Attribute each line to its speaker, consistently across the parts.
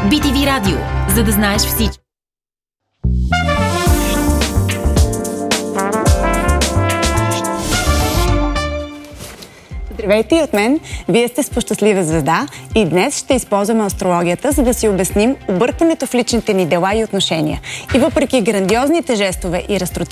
Speaker 1: BTV Радио, за да знаеш всичко.
Speaker 2: Здравейте и от мен! Вие сте с По щастлива звезда и днес ще използваме астрологията, за да си обясним объркването в личните ни дела и отношения. И въпреки грандиозните жестове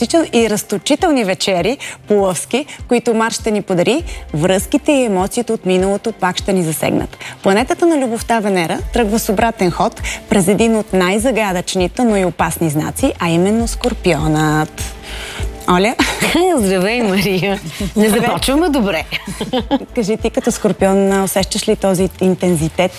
Speaker 2: и разточителни вечери, пловски, които Марс ще ни подари, връзките и емоциите от миналото пак ще ни засегнат. Планетата на любовта Венера тръгва с обратен ход през един от най-загадъчните, но и опасни знаци, а именно Скорпионът. Оля?
Speaker 3: Здравей, Мария. Не започваме добре.
Speaker 2: Кажи ти, като Скорпион, усещаш ли този интензитет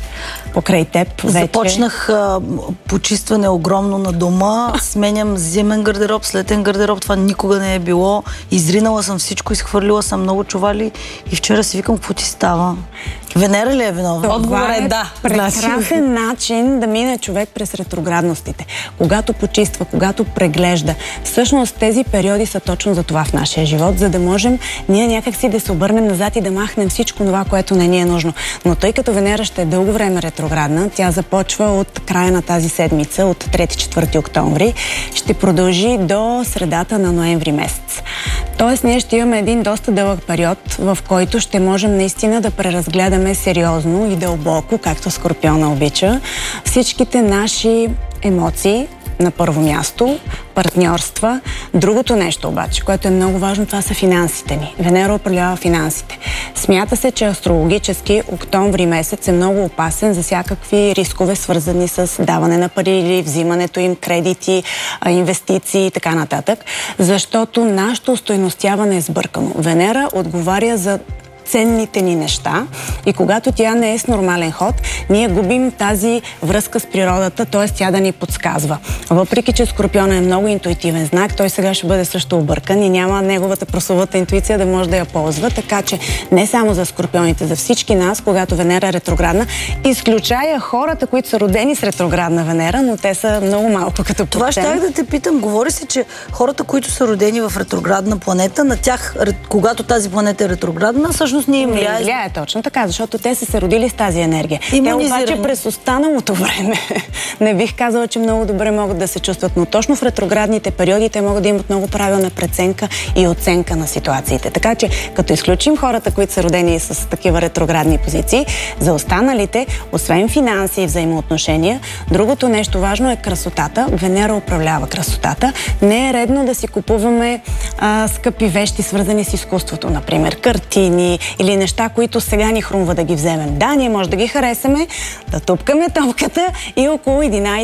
Speaker 2: покрай теб вече?
Speaker 4: Започнах почистване огромно на дома, сменям зимен гардероб, летен гардероб, това никога не е било. Изринала съм всичко, изхвърлила съм много чували и вчера си викам, какво ти става? Венера ли е виновна?
Speaker 2: Отговор е да. Прекрасен начин да мине човек през ретроградностите. Когато почиства, когато преглежда. Всъщност тези периоди са точно за това в нашия живот, за да можем ние някакси да се обърнем назад и да махнем всичко това, което не ни е нужно. Но тъй като Венера ще е дълго време ретроградна, тя започва от края на тази седмица, от 3-4 октомври, ще продължи до средата на ноември месец. Тоест ние ще имаме един доста дълъг период, в който ще можем наистина да преразгледаме сериозно и дълбоко, както Скорпиона обича, всичките наши емоции, на първо място, партньорства. Другото нещо обаче, което е много важно, това са финансите ни. Венера управлява финансите. Смята се, че астрологически октомври месец е много опасен за всякакви рискове, свързани с даване на пари или взимането им, кредити, инвестиции и така нататък, защото нашето остойностяване е сбъркано. Венера отговаря за ценните ни неща и когато тя не е с нормален ход, ние губим тази връзка с природата, т.е. тя да ни подсказва. Въпреки че Скорпиона е много интуитивен знак, той сега ще бъде също объркан и няма неговата прословута интуиция да може да я ползва, така че не само за Скорпионите, за всички нас, когато Венера е ретроградна, изключая хората, които са родени с ретроградна Венера, но те са много малко като процент.
Speaker 4: Това щях да те питам. Говори се, че хората, които са родени в ретроградна планета, на тях, когато тази планета е ретроградна, всъщност не им влияе.
Speaker 2: Точно така, защото те са се родили с тази енергия. Те обаче през останалото време не бих казала, че много добре могат да се чувстват, но точно в ретроградните периоди те могат да имат много правилна преценка и оценка на ситуациите. Така че, като изключим хората, които са родени с такива ретроградни позиции, за останалите, освен финанси и взаимоотношения, другото нещо важно е красотата. Венера управлява красотата. Не е редно да си купуваме скъпи вещи, свързани с изкуството, например картини или неща, които сега ни хрумва да ги вземем. Да, ние може да ги харесаме, да тупкаме топката и около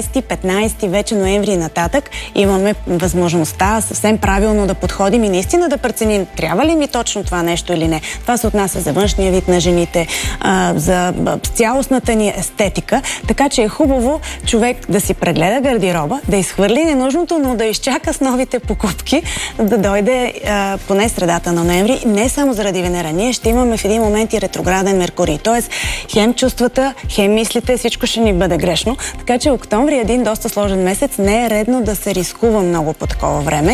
Speaker 2: 11-15 вече ноември нататък имаме възможността съвсем правилно да подходим и наистина да преценим, трябва ли ми точно това нещо или не. Това се отнася за външния вид на жените, за цялостната ни естетика, така че е хубаво човек да си прегледа гардероба, да изхвърли ненужното, но да изчака с новите покупки, да дойде поне средата на ноември, не само заради Венера. Ние ще имаме в един момент и ретрограден Меркурий. Тоест, хем чувствата, хем мислите, всичко ще ни бъде грешно. Така че октомври е един доста сложен месец. Не е редно да се рискува много по такова време.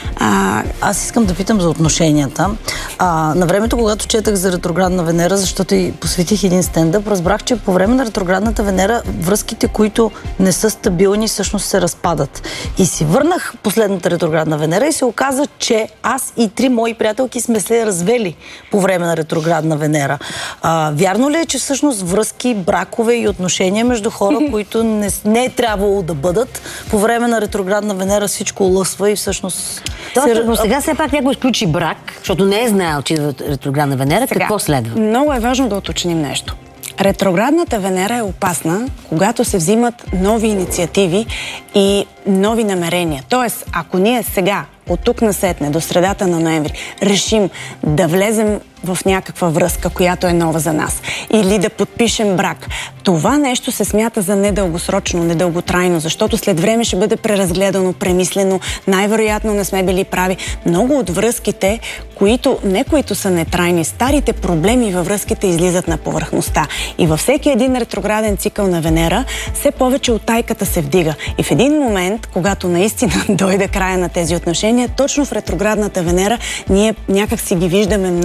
Speaker 4: Аз искам да питам за отношенията. На времето, когато четах за ретроградна Венера, защото и посветих един стендъп, разбрах, че по време на ретроградната Венера връзките, които не са стабилни, всъщност се разпадат. И си върнах последната ретроградна Венера и се оказа, че аз и 3 мои приятелки сме се развели по време на ретроградна Венера. Вярно ли е, че всъщност връзки, бракове и отношения между хора, които не е трябвало да бъдат, по време на ретроградна Венера всичко лъсва и всъщност...
Speaker 3: Но сега все пак някой изключи брак, защото не е знаел, че е ретроградна Венера. Сега, какво следва?
Speaker 2: Много е важно да уточним нещо. Ретроградната Венера е опасна, когато се взимат нови инициативи и нови намерения. Тоест, ако ние сега, от тук насетне, до средата на ноември, решим да влезем в някаква връзка, която е нова за нас, или да подпишем брак, това нещо се смята за недългосрочно, недълготрайно, защото след време ще бъде преразгледано, премислено, най-вероятно не сме били прави. Много от връзките, които са нетрайни, старите проблеми във връзките излизат на повърхността. И във всеки един ретрограден цикъл на Венера, все повече утайката се вдига. И в един момент, когато наистина дойде края на тези отношения, точно в ретроградната Венера ние някак си ги виждаме много сериозно.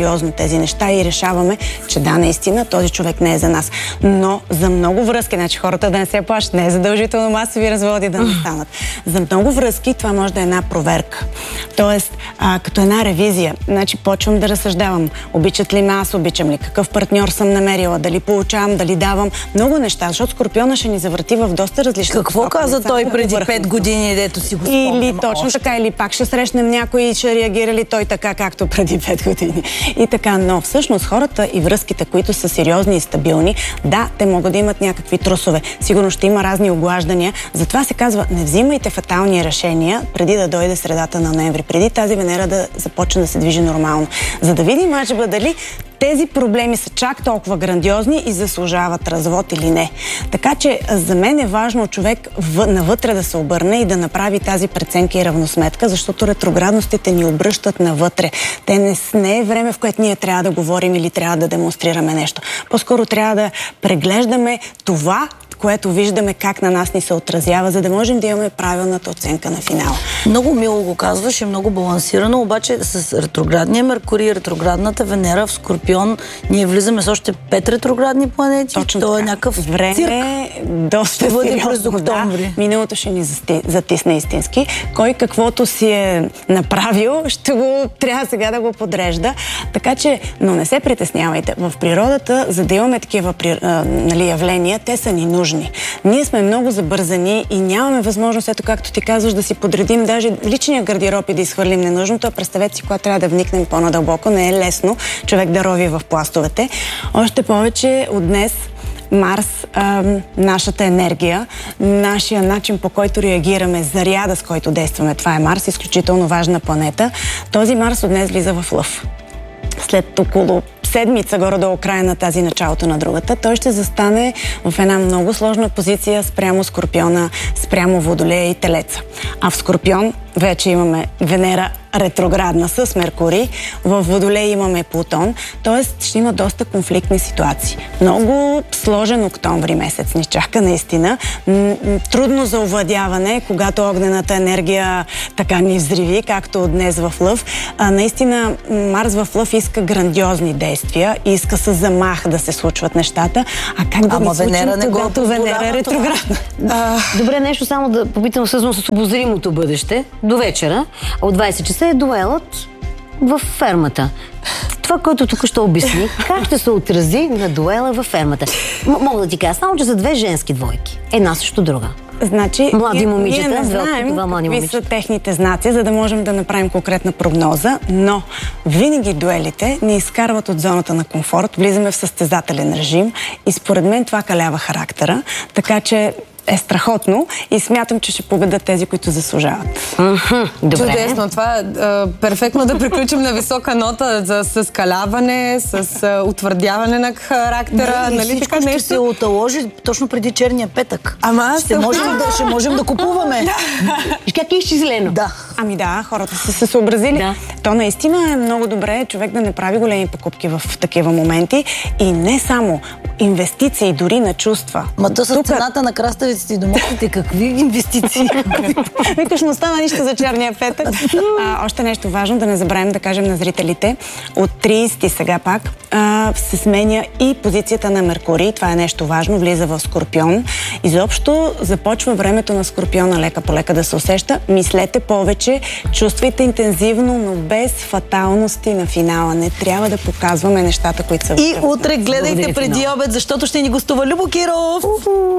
Speaker 2: сериозно тези неща и решаваме, че да, наистина този човек не е за нас. Но за много връзки, значи хората да не се плашат, не е задължително масови разводи да не станат. За много връзки това може да е една проверка. Тоест, като една ревизия, значи почвам да разсъждавам. Обичат ли ме, аз обичам ли, какъв партньор съм намерила, дали получавам, дали давам. Много неща, защото Скорпиона ще ни завърти в доста различни.
Speaker 4: Какво каза той преди 5 години, дето си го спомням?
Speaker 2: Или точно така, или пак ще срещнем някой и ще реагира ли той така, както преди 5 години. И така, но всъщност хората и връзките, които са сериозни и стабилни, да, те могат да имат някакви трусове. Сигурно ще има разни оглаждания. Затова се казва, не взимайте фатални решения преди да дойде средата на ноември, преди тази Венера да започне да се движи нормално. За да видим, аджеба, дали тези проблеми са чак толкова грандиозни и заслужават развод или не. Така че за мен е важно човек навътре да се обърне и да направи тази преценка и равносметка, защото ретроградностите ни обръщат навътре. Те не е време, в което ние трябва да говорим или трябва да демонстрираме нещо. По-скоро трябва да преглеждаме това, което виждаме как на нас ни се отразява, за да можем да имаме правилната оценка на финала.
Speaker 4: Много мило го казваш и много балансирано, обаче с ретроградния Меркурий и ретроградната Венера в Скорпион ние влизаме с още 5 ретроградни планети.
Speaker 2: Точно
Speaker 4: то е
Speaker 2: така.
Speaker 4: някакъв
Speaker 2: време доста
Speaker 4: бъде през октомври.
Speaker 2: Да, миналото ще ни затисне истински. Кой каквото си е направил, трябва сега да го подрежда. Така че, но не се притеснявайте. В природата, за да имаме такива явления, те са ни нужни. Ние сме много забързани и нямаме възможност, ето както ти казваш, да си подредим даже личния гардероб и да изхвърлим ненужното. Представете си, когато трябва да вникнем по-надълбоко. Не е лесно човек да рови в пластовете. Още повече от днес Марс, нашата енергия, нашия начин, по който реагираме, заряда, с който действаме. Това е Марс, изключително важна планета. Този Марс от днес влиза в Лъв. След около седмица, горе-долу края на тази, началото на другата, той ще застане в една много сложна позиция спрямо Скорпиона, спрямо Водолея и Телеца. А в Скорпион вече имаме Венера ретроградна с Меркурий, в Водолей имаме Плутон, т.е. ще има доста конфликтни ситуации. Много сложен октомври месец ни чака, наистина. Трудно за овладяване, когато огнената енергия така ни взриви, както днес в Лъв. Наистина Марс в Лъв иска грандиозни действия, иска с замах да се случват нещата. А как да ни случим, когато Венера е ретроградна?
Speaker 3: Добре, нещо само да попитам, свързано с обозримото бъдеще. До вечера, а от 20 часа е дуелът в фермата. Това, което тук ще обясни, как ще се отрази на дуела във фермата. Мога да ти кажа, само че за две женски двойки. Една също друга.
Speaker 2: Значи,
Speaker 3: млади момичета,
Speaker 2: ние не знаем какви са техните знаци, за да можем да направим конкретна прогноза, но винаги дуелите ни изкарват от зоната на комфорт, влизаме в състезателен режим и според мен това калява характера, така че е страхотно и смятам, че ще победят тези, които заслужават.
Speaker 5: Добре. Чудесно. Това е перфектно да приключим на висока нота с каляване, с утвърдяване на характера.
Speaker 4: Не, нали така нещо? Ще се отложи точно преди черния петък.
Speaker 5: Ама
Speaker 4: ще можем да купуваме.
Speaker 3: Как е изчислено?
Speaker 4: Да.
Speaker 2: Ами да, хората са се съобразили. Да. То наистина е много добре човек да не прави големи покупки в такива моменти и не само инвестиции, дори на чувства.
Speaker 4: Ма то с цената на краставиците и домовете, какви инвестиции?
Speaker 2: Викаш, не стана нищо за черния петък. Още нещо важно, да не забравим да кажем на зрителите. От 30 сега пак се сменя и позицията на Меркурий. Това е нещо важно, влиза в Скорпион. Изобщо започва времето на Скорпиона лека по лека да се усеща. Мислете повече, чувствайте интензивно, но без фаталности на финала. Не трябва да показваме нещата, които са...
Speaker 4: И утре гледайте преди обед, защото ще ни гостува Любо Киров.